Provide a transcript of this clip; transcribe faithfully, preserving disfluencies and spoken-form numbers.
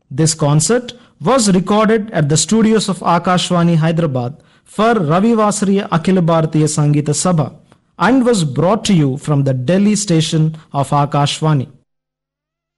This concert was recorded at the studios of Akashvani Hyderabad for Ravivasriya Akhil Bharatiya Sangeeta Sabha and was brought to you from the Delhi station of Akashvani.